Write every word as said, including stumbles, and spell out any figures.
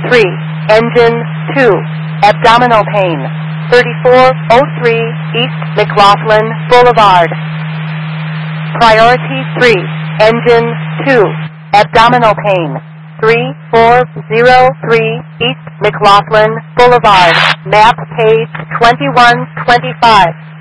three. Engine two. Abdominal pain. thirty-four oh three East McLaughlin Boulevard. Priority three. Engine two. Abdominal pain. three four zero three East McLaughlin Boulevard. Map page twenty-one twenty-five.